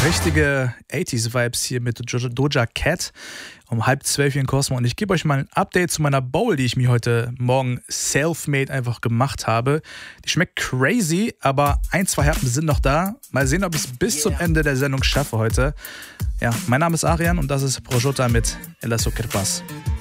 richtige 80s-Vibes hier mit Doja Cat um 11:30 hier in Cosmo. Und ich gebe euch mal ein Update zu meiner Bowl, die ich mir heute Morgen self-made einfach gemacht habe. Die schmeckt crazy, aber 1, 2 Herzen sind noch da. Mal sehen, ob ich es bis zum Ende der Sendung schaffe heute. Ja, mein Name ist Arian und das ist Projota mit El Azúcar Paz.